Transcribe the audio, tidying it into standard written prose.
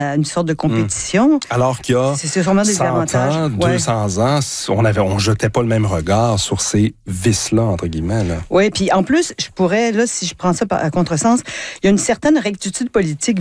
une sorte de compétition. Alors qu'il y a c'est sûrement des 100 avantages. ans, 200 ans, on jetait pas le même regard sur ces vices-là, entre guillemets. Là. Oui, puis en plus, je pourrais, là, si je prends ça à contresens, il y a une certaine rectitude politique